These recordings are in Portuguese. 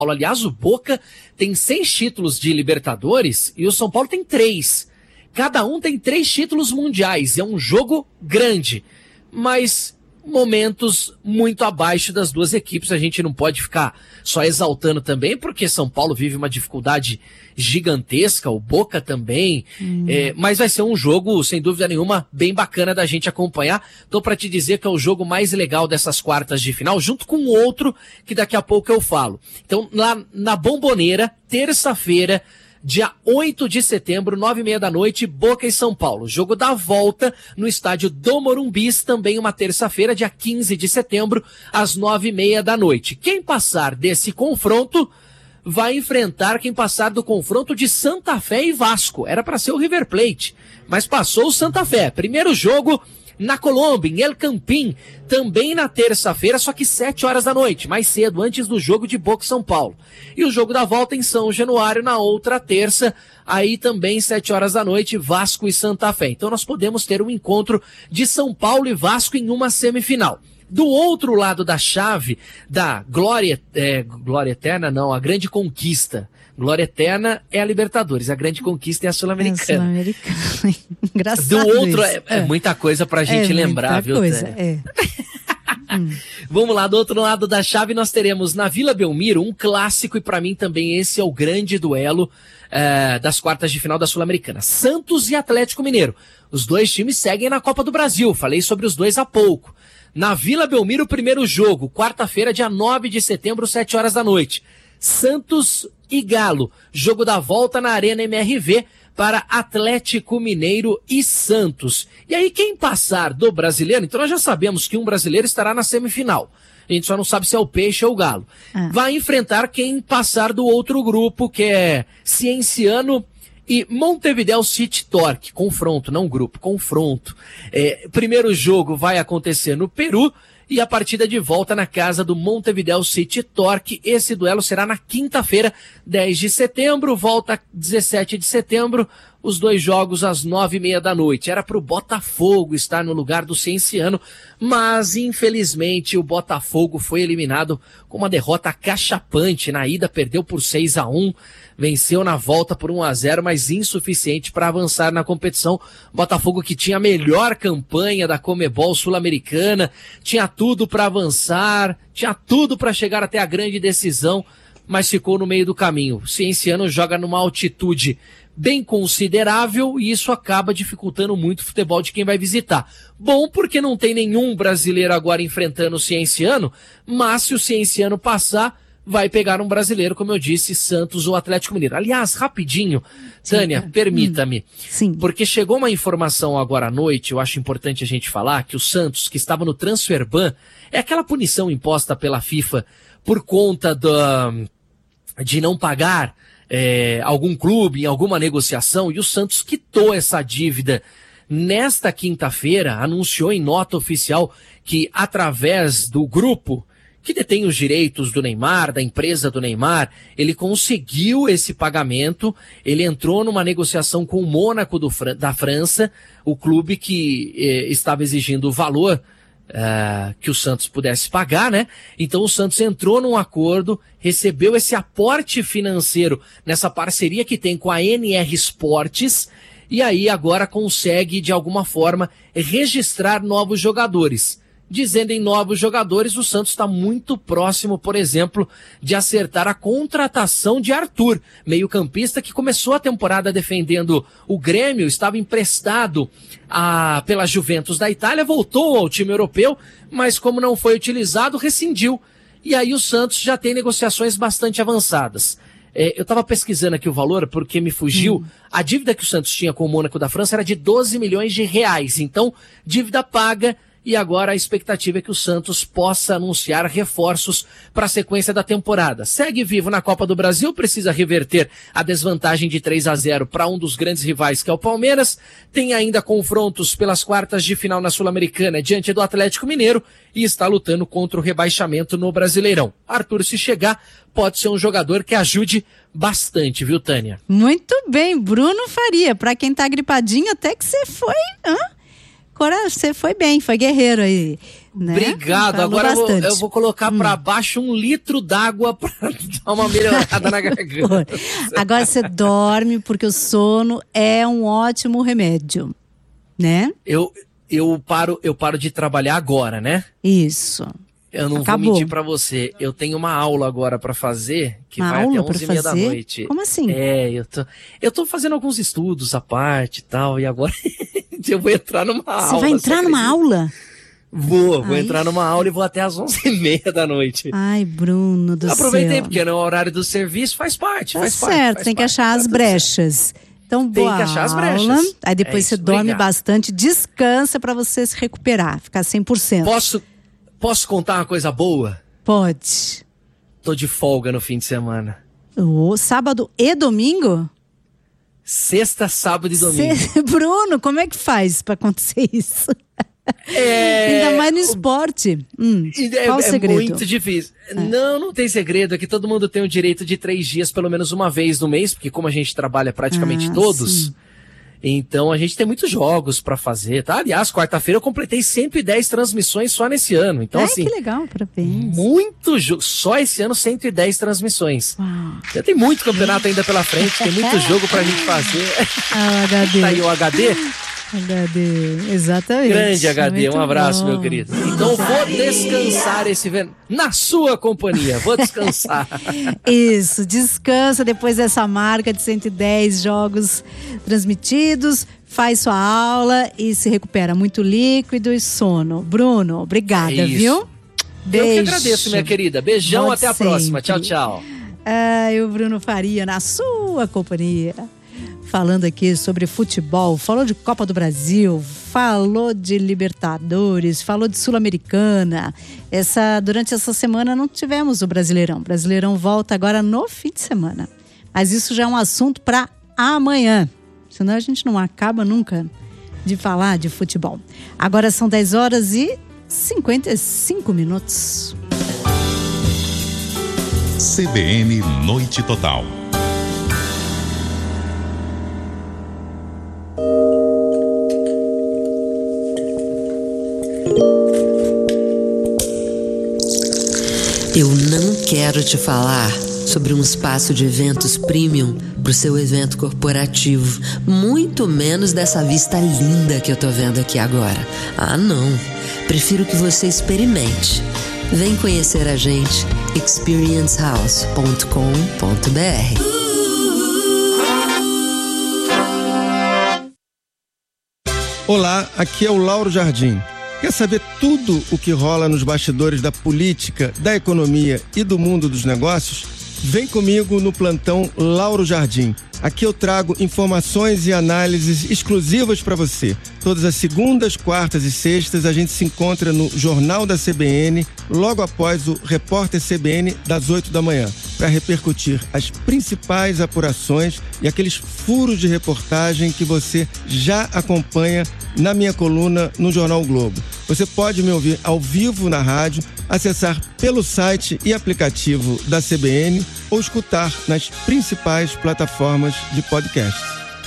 Aliás, o Boca tem 6 títulos de Libertadores e o São Paulo tem 3. Cada um tem 3 títulos mundiais. É um jogo grande, mas momentos muito abaixo das duas equipes. A gente não pode ficar só exaltando também, porque São Paulo vive uma dificuldade gigantesca, o Boca também, mas vai ser um jogo, sem dúvida nenhuma, bem bacana da gente acompanhar. Tô para te dizer que é o jogo mais legal dessas quartas de final, junto com outro que daqui a pouco eu falo. Então, lá na Bombonera, terça-feira, dia 8 de setembro, 9h30 da noite, Boca e São Paulo. Jogo da volta no estádio do Morumbis, também uma terça-feira, dia 15 de setembro, às 9h30 da noite. Quem passar desse confronto vai enfrentar quem passar do confronto de Santa Fé e Vasco. Era para ser o River Plate, mas passou o Santa Fé. Primeiro jogo na Colômbia, em El Campín, também na terça-feira, só que 7h da noite, mais cedo, antes do jogo de Boca e São Paulo. E o jogo da volta em São Januário, na outra terça, aí também 7h da noite, Vasco e Santa Fé. Então nós podemos ter um encontro de São Paulo e Vasco em uma semifinal. Do outro lado da chave, da Glória Eterna, não, a Grande Conquista. Glória Eterna é a Libertadores, a Grande Conquista é a Sul-Americana. É a Sul-Americana. Engraçado. Do outro, é muita coisa pra gente lembrar, viu, Tânia? Vamos lá, do outro lado da chave nós teremos na Vila Belmiro um clássico, e pra mim também esse é o grande duelo das quartas de final da Sul-Americana. Santos e Atlético Mineiro. Os dois times seguem na Copa do Brasil, falei sobre os dois há pouco. Na Vila Belmiro, o primeiro jogo, quarta-feira, dia 9 de setembro, 7h da noite. Santos e Galo, jogo da volta na Arena MRV para Atlético Mineiro e Santos. E aí quem passar do brasileiro, então nós já sabemos que um brasileiro estará na semifinal. A gente só não sabe se é o Peixe ou o Galo. Vai enfrentar quem passar do outro grupo, que é Cienciano e Montevideo City Torque. Confronto, não grupo, confronto. Primeiro jogo vai acontecer no Peru e a partida de volta na casa do Montevideo City Torque. Esse duelo será na quinta-feira, 10 de setembro, volta 17 de setembro, os dois jogos às 9h30 da noite. Era para o Botafogo estar no lugar do Cienciano, mas infelizmente o Botafogo foi eliminado com uma derrota cachapante. Na ida perdeu por 6-1, venceu na volta por 1-0, mas insuficiente para avançar na competição. Botafogo que tinha a melhor campanha da Conmebol Sul-Americana, tinha tudo para avançar, tinha tudo para chegar até a grande decisão, mas ficou no meio do caminho. O Cienciano joga numa altitude bem considerável e isso acaba dificultando muito o futebol de quem vai visitar. Bom, porque não tem nenhum brasileiro agora enfrentando o Cienciano, mas se o Cienciano passar, vai pegar um brasileiro, como eu disse, Santos ou Atlético Mineiro. Aliás, rapidinho, Tânia, permita-me, porque chegou uma informação agora à noite, eu acho importante a gente falar, que o Santos, que estava no transfer ban, é aquela punição imposta pela FIFA por conta de não pagar algum clube em alguma negociação, e o Santos quitou essa dívida nesta quinta-feira, anunciou em nota oficial que através do grupo que detém os direitos do Neymar, da empresa do Neymar, ele conseguiu esse pagamento, ele entrou numa negociação com o Mônaco da França, o clube que estava exigindo o valor que o Santos pudesse pagar, né? Então o Santos entrou num acordo, recebeu esse aporte financeiro nessa parceria que tem com a NR Esportes, e aí agora consegue, de alguma forma, registrar novos jogadores. Dizendo em novos jogadores, o Santos está muito próximo, por exemplo, de acertar a contratação de Arthur, meio-campista que começou a temporada defendendo o Grêmio, estava emprestado pela Juventus da Itália, voltou ao time europeu, mas como não foi utilizado, rescindiu. E aí o Santos já tem negociações bastante avançadas. Eu estava pesquisando aqui o valor porque me fugiu. A dívida que o Santos tinha com o Mônaco da França era de 12 milhões de reais. Então, dívida paga. E agora a expectativa é que o Santos possa anunciar reforços para a sequência da temporada. Segue vivo na Copa do Brasil, precisa reverter a desvantagem de 3-0 para um dos grandes rivais, que é o Palmeiras. Tem ainda confrontos pelas quartas de final na Sul-Americana diante do Atlético Mineiro e está lutando contra o rebaixamento no Brasileirão. Arthur, se chegar, pode ser um jogador que ajude bastante, viu, Tânia? Muito bem, Bruno Faria. Para quem tá gripadinho, até que você foi... Você foi bem, foi guerreiro aí. né? Obrigado. Agora eu vou colocar para baixo 1 litro d'água para dar uma melhorada na garganta. Agora você dorme, porque o sono é um ótimo remédio, né? Eu paro de trabalhar agora, né? Isso. Eu não vou mentir pra você. Eu tenho uma aula agora pra fazer, que vai até 11h30 da noite. Como assim? Eu tô fazendo alguns estudos à parte e tal, e agora eu vou entrar numa aula. Você vai entrar numa aula? Vou entrar numa aula e vou até às 11h30 da noite. Ai, Bruno do céu. Aproveitei, porque no horário do serviço faz parte. Tá certo, tem que achar as brechas. Então, tem que achar as brechas. Aí depois você dorme bastante, descansa pra você se recuperar, ficar 100%. Posso contar uma coisa boa? Pode. Tô de folga no fim de semana. Sábado e domingo? Sexta, sábado e domingo. Bruno, como é que faz pra acontecer isso? Ainda mais no esporte. Qual o segredo? É muito difícil. Não tem segredo. É que todo mundo tem o direito de 3 dias, pelo menos uma vez no mês, porque como a gente trabalha praticamente todos... Sim. Então a gente tem muitos jogos pra fazer, tá? Aliás, quarta-feira eu completei 110 transmissões só nesse ano. Então, assim, que legal, parabéns. Muito jogo. Só esse ano 110 transmissões. Já tem muito campeonato ainda pela frente, tem muito jogo pra gente fazer. O HD. Tá aí o HD? HD, exatamente. Grande HD, muito um abraço, bom. Meu querido. Então vou descansar esse verão na sua companhia, vou descansar. Isso, descansa depois dessa marca de 110 jogos transmitidos, faz sua aula e se recupera. Muito líquido e sono. Bruno, obrigada, viu? Beijo. Eu que agradeço, minha querida. Beijão, Volte até a próxima. Tchau, tchau. O Bruno Faria na sua companhia. Falando aqui sobre futebol, falou de Copa do Brasil, falou de Libertadores, falou de Sul-Americana. Durante essa semana não tivemos o Brasileirão. O Brasileirão volta agora no fim de semana. Mas isso já é um assunto para amanhã. Senão a gente não acaba nunca de falar de futebol. Agora são 10h55. CBN Noite Total. Eu não quero te falar sobre um espaço de eventos premium para o seu evento corporativo, muito menos dessa vista linda que eu tô vendo aqui agora. Ah, não. Prefiro que você experimente. Vem conhecer a gente, experiencehouse.com.br. Olá, aqui é o Lauro Jardim. Quer saber tudo o que rola nos bastidores da política, da economia e do mundo dos negócios? Vem comigo no plantão Lauro Jardim. Aqui eu trago informações e análises exclusivas para você. Todas as segundas, quartas e sextas a gente se encontra no Jornal da CBN, logo após o Repórter CBN das 8 da manhã, para repercutir as principais apurações e aqueles furos de reportagem que você já acompanha na minha coluna no Jornal Globo. Você pode me ouvir ao vivo na rádio, acessar pelo site e aplicativo da CBN ou escutar nas principais plataformas de podcast.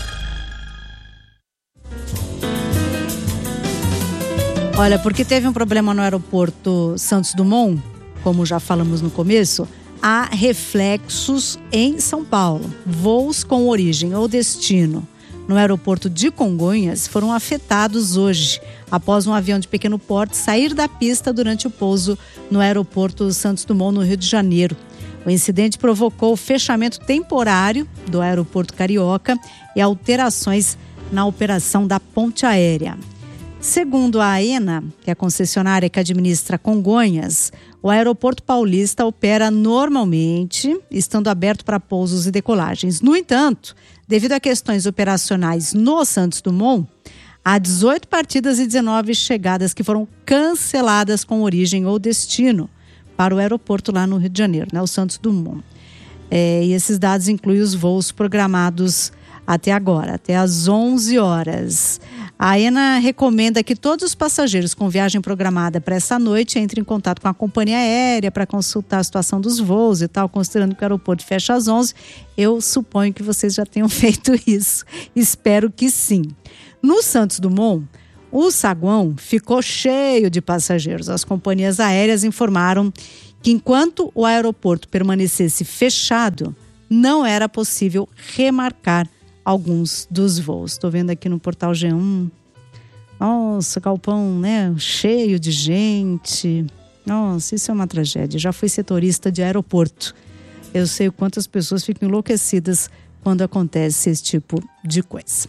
Olha, porque teve um problema no aeroporto Santos Dumont, como já falamos no começo, há reflexos em São Paulo. Voos com origem ou destino no aeroporto de Congonhas foram afetados hoje, após um avião de pequeno porte sair da pista durante o pouso no aeroporto Santos Dumont, no Rio de Janeiro. O incidente provocou o fechamento temporário do aeroporto carioca e alterações na operação da ponte aérea. Segundo a AENA, que é a concessionária que administra Congonhas, o aeroporto paulista opera normalmente, estando aberto para pousos e decolagens. No entanto, devido a questões operacionais no Santos Dumont, há 18 partidas e 19 chegadas que foram canceladas com origem ou destino para o aeroporto lá no Rio de Janeiro, né, o Santos Dumont. E esses dados incluem os voos programados até agora, até às 11 horas. A AENA recomenda que todos os passageiros com viagem programada para essa noite entrem em contato com a companhia aérea para consultar a situação dos voos e tal, considerando que o aeroporto fecha às 11. Eu suponho que vocês já tenham feito isso. Espero que sim. No Santos Dumont, o saguão ficou cheio de passageiros. As companhias aéreas informaram que enquanto o aeroporto permanecesse fechado, não era possível remarcar alguns dos voos. Estou vendo aqui no portal G1. Nossa, galpão, né? Cheio de gente. Nossa, isso é uma tragédia. Já fui setorista de aeroporto. Eu sei o quanto as pessoas ficam enlouquecidas quando acontece esse tipo de coisa.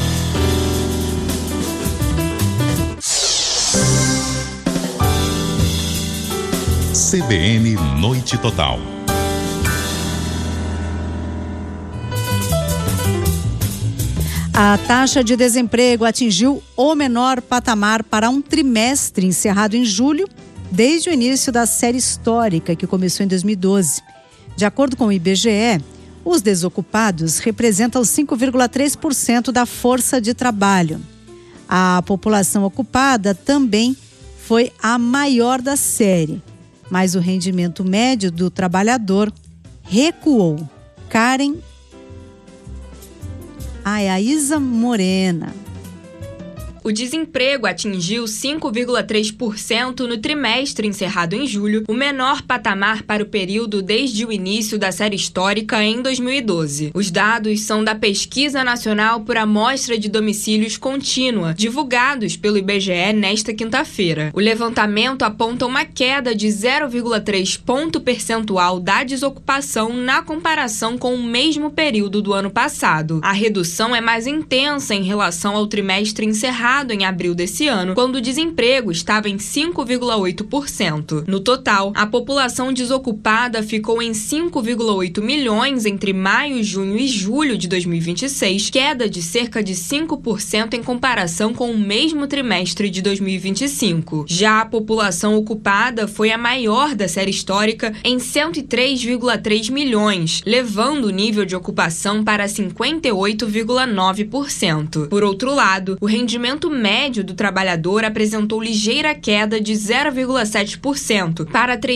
CBN Noite Total. A taxa de desemprego atingiu o menor patamar para um trimestre encerrado em julho, desde o início da série histórica que começou em 2012. De acordo com o IBGE, os desocupados representam 5,3% da força de trabalho. A população ocupada também foi a maior da série, mas o rendimento médio do trabalhador recuou. Karen a Isa Morena. O desemprego atingiu 5,3% no trimestre encerrado em julho, o menor patamar para o período desde o início da série histórica em 2012. Os dados são da Pesquisa Nacional por Amostra de Domicílios Contínua, divulgados pelo IBGE nesta quinta-feira. O levantamento aponta uma queda de 0,3 ponto percentual da desocupação na comparação com o mesmo período do ano passado. A redução é mais intensa em relação ao trimestre encerrado em abril desse ano, quando o desemprego estava em 5,8%. No total, a população desocupada ficou em 5,8 milhões entre maio, junho e julho de 2026, queda de cerca de 5% em comparação com o mesmo trimestre de 2025. Já a população ocupada foi a maior da série histórica em 103,3 milhões, levando o nível de ocupação para 58,9%. Por outro lado, o rendimento médio do trabalhador apresentou ligeira queda de 0,7% para R$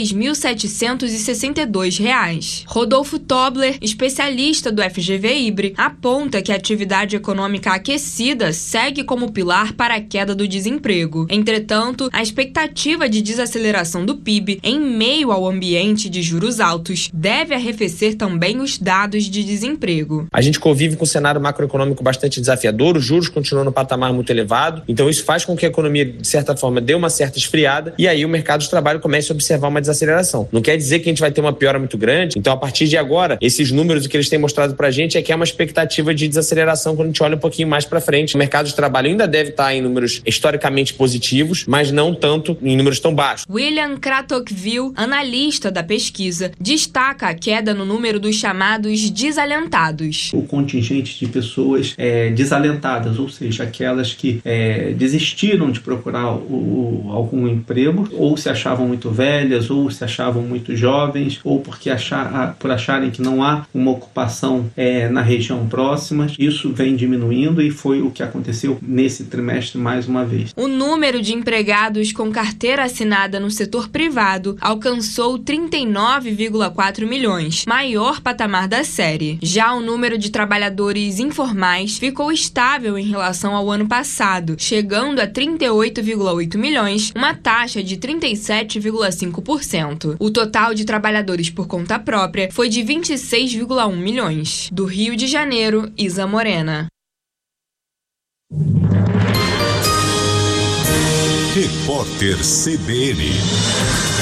3.762. Rodolfo Tobler, especialista do FGV-IBRE, aponta que a atividade econômica aquecida segue como pilar para a queda do desemprego. Entretanto, a expectativa de desaceleração do PIB em meio ao ambiente de juros altos deve arrefecer também os dados de desemprego. A gente convive com um cenário macroeconômico bastante desafiador, os juros continuam no patamar muito elevado, então isso faz com que a economia, de certa forma, dê uma certa esfriada e aí o mercado de trabalho comece a observar uma desaceleração. Não quer dizer que a gente vai ter uma piora muito grande, então a partir de agora, esses números que eles têm mostrado pra gente é que é uma expectativa de desaceleração quando a gente olha um pouquinho mais pra frente. O mercado de trabalho ainda deve estar em números historicamente positivos, mas não tanto em números tão baixos. William Kratochvil, analista da pesquisa, destaca a queda no número dos chamados desalentados. O contingente de pessoas desalentadas, ou seja, aquelas que desistiram de procurar algum emprego, ou se achavam muito velhas, ou se achavam muito jovens, ou porque por acharem que não há uma ocupação na região próxima. Isso vem diminuindo e foi o que aconteceu nesse trimestre mais uma vez. O número de empregados com carteira assinada no setor privado alcançou 39,4 milhões, maior patamar da série. Já o número de trabalhadores informais ficou estável em relação ao ano passado, chegando a 38,8 milhões, uma taxa de 37,5%. O total de trabalhadores por conta própria foi de 26,1 milhões. Do Rio de Janeiro, Isa Morena. Repórter CBN.